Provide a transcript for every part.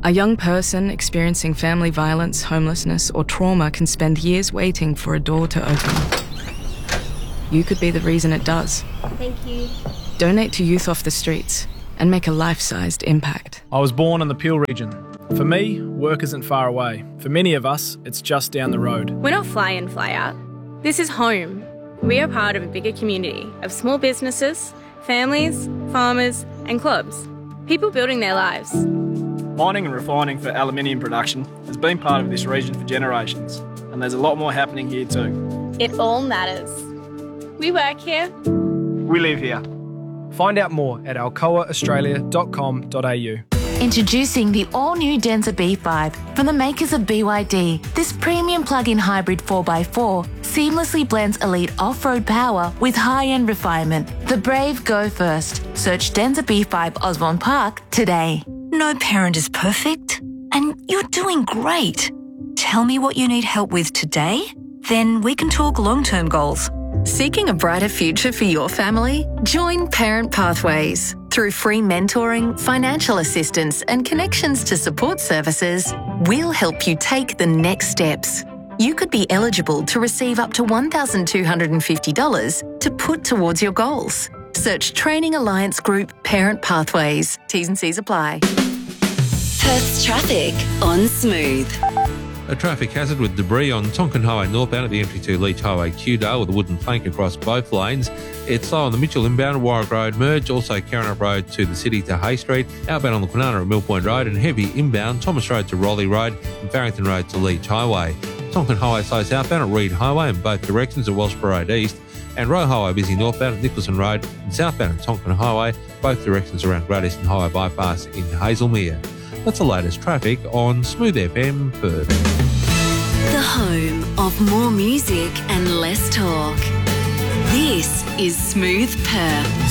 A young person experiencing family violence, homelessness, or trauma can spend years waiting for a door to open. You could be the reason it does. Thank you. Donate to Youth Off the Streets and make a life-sized impact. I was born in the Peel region. For me, work isn't far away. For many of us, it's just down the road. We're not fly in, fly out. This is home. We are part of a bigger community of small businesses, families, farmers and clubs. People building their lives. Mining and refining for aluminium production has been part of this region for generations, and there's a lot more happening here too. It all matters. We work here. We live here. Find out more at alcoaaustralia.com.au. Introducing the all-new Denza B5 from the makers of BYD. This premium plug-in hybrid 4x4 seamlessly blends elite off-road power with high-end refinement. The brave go first. Search Denza B5 Osborne Park today. No parent is perfect, and you're doing great. Tell me what you need help with today, then we can talk long-term goals. Seeking a brighter future for your family? Join Parent Pathways. Through free mentoring, financial assistance and connections to support services, we'll help you take the next steps. You could be eligible to receive up to $1,250 to put towards your goals. Search Training Alliance Group Parent Pathways. T's and C's apply. Perth's traffic on Smooth. A traffic hazard with debris on Tonkin Highway northbound at the entry to Leach Highway Qdale with a wooden plank across both lanes. It's slow on the Mitchell inbound Warwick Road merge, also Karrinyup Road to the city to Hay Street, outbound on the Kwinana at Mill Point Road, and heavy inbound Thomas Road to Raleigh Road and Farrington Road to Leach Highway. Tonkin Highway slow southbound at Reed Highway in both directions at Wellsborough Road East, and Roe Highway busy northbound at Nicholson Road and southbound at Tonkin Highway, both directions around Great Eastern Highway Bypass in Hazelmere. That's the latest traffic on Smooth FM Perth. The home of more music and less talk. This is Smooth Perth.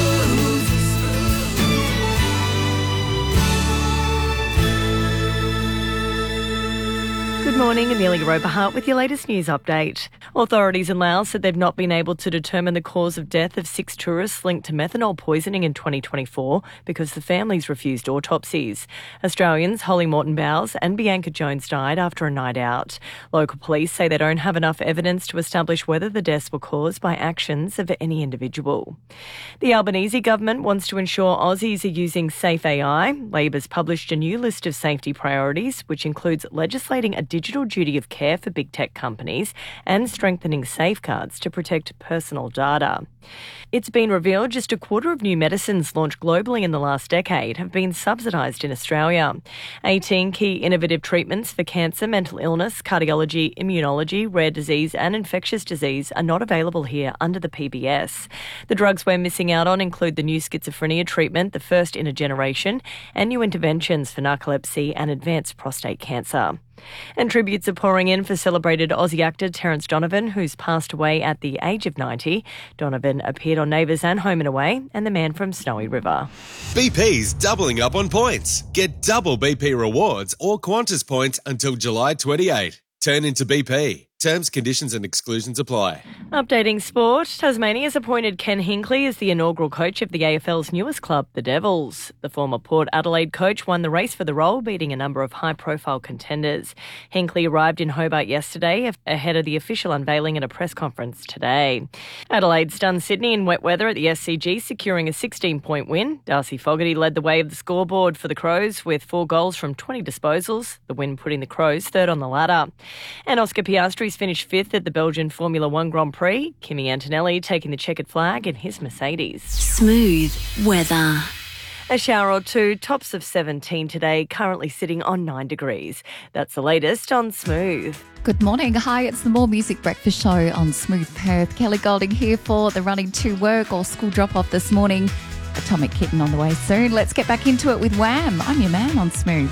Good morning, Amelia Roperhart with your latest news update. Authorities in Laos said they've not been able to determine the cause of death of 6 tourists linked to methanol poisoning in 2024 because the families refused autopsies. Australians Holly Morton Bowes and Bianca Jones died after a night out. Local police say they don't have enough evidence to establish whether the deaths were caused by actions of any individual. The Albanese government wants to ensure Aussies are using Safe AI. Labor's published a new list of safety priorities, which includes legislating a digital duty of care for big tech companies and strengthening safeguards to protect personal data. It's been revealed just a quarter of new medicines launched globally in the last decade have been subsidised in Australia. 18 key innovative treatments for cancer, mental illness, cardiology, immunology, rare disease and infectious disease are not available here under the PBS. The drugs we're missing out on include the new schizophrenia treatment, the first in a generation, and new interventions for narcolepsy and advanced prostate cancer. And tributes are pouring in for celebrated Aussie actor Terence Donovan, who's passed away at the age of 90. Donovan appeared on Neighbours and Home and Away, and The Man from Snowy River. BP's doubling up on points. Get double BP rewards or Qantas points until July 28. Turn into BP. Terms, conditions and exclusions apply. Updating sport, Tasmania's appointed Ken Hinkley as the inaugural coach of the AFL's newest club, the Devils. The former Port Adelaide coach won the race for the role, beating a number of high-profile contenders. Hinkley arrived in Hobart yesterday ahead of the official unveiling at a press conference today. Adelaide stunned Sydney in wet weather at the SCG, securing a 16-point win. Darcy Fogarty led the way of the scoreboard for the Crows with 4 goals from 20 disposals, the win putting the Crows third on the ladder. And Oscar Piastri's finished 5th at the Belgian Formula 1 Grand Prix. Kimi Antonelli taking the checkered flag in his Mercedes. Smooth weather. A shower or two, tops of 17 today, currently sitting on 9 degrees. That's the latest on Smooth. Good morning. Hi, it's the More Music Breakfast Show on Smooth Perth. Kelly Golding here for the running to work or school drop-off this morning. Atomic Kitten on the way soon. Let's get back into it with Wham. I'm your man on Smooth.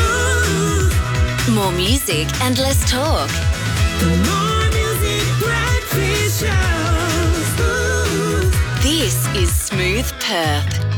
More music and less talk. More Music Breakfast Show. This is Smooth Perth.